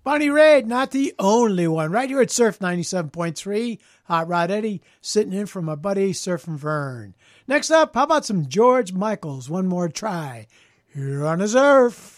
Bonnie Raitt, not the only one. Right here at Surf 97.3. Hot Rod Eddie sitting in for my buddy Surfin' Vern. Next up, how about some George Michaels? One more try here on the Surf.